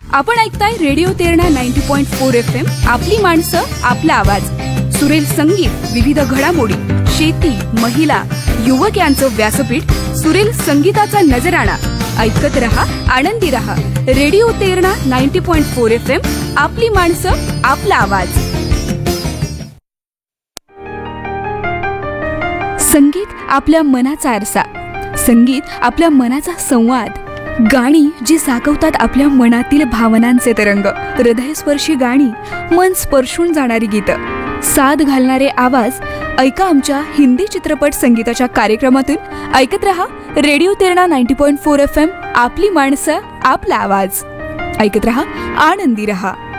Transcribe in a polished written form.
आपण ऐकताय radio Terna 90.4 FM. आपली माणसं, आपला आवाज. सुरेल संगीत, विविध घडामोडी, शेती, महिला, युवक यांचं व्यासपीठ. सुरेल संगीताचा नजराणा. ऐकत रहा, आनंदी रहा. Radio Terna 90.4 FM. आपली माणसं, आपला आवाज. संगीत आपल्या मनाचा आरसा. संगीत आपल्या मनाचा संवाद. गाणी जी साकवतात आपल्या मनातील भावनांचे तरंग. हृदयस्पर्शी गाणी, मन स्पर्शून जाणारी गीतं, साद घालणारे आवाज. ऐका आमच्या हिंदी चित्रपट संगीताच्या कार्यक्रमातून. ऐकत रहा रेडिओ तेरणा 90.4 FM. आपली माणसं, आपला आवाज. ऐकत रहा, आनंदी रहा.